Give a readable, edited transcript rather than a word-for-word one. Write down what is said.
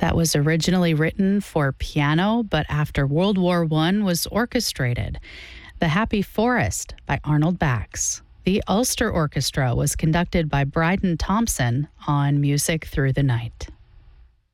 that was originally written for piano, but after World War I was orchestrated. The Happy Forest by Arnold Bax. The Ulster Orchestra was conducted by Bryden Thompson on Music Through the Night.